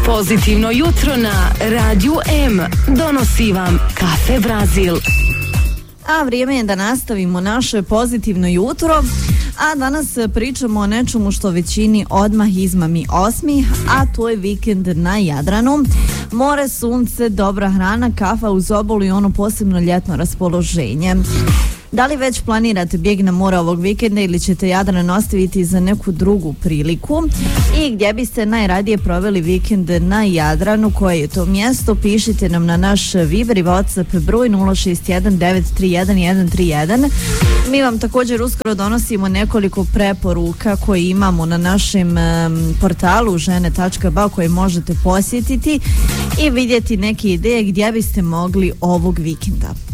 Pozitivno jutro na Radiju M donosi vam Kafe Brazil. A vrijeme je da nastavimo naše pozitivno jutro, a danas pričamo o nečemu što većini odmah izmami osmih, a to je vikend na Jadranu. More, sunce, dobra hrana, kafa uz obalu i ono posebno ljetno raspoloženje. Da li već planirate bijeg na more ovog vikenda ili ćete Jadran ostaviti za neku drugu priliku? I gdje biste najradije proveli vikend na Jadranu? Koje je to mjesto? Pišite nam na naš Viber i WhatsApp broj 061-931-131. Mi vam također uskoro donosimo nekoliko preporuka koje imamo na našem portalu žene.ba koje možete posjetiti i vidjeti neke ideje gdje biste mogli ovog vikenda.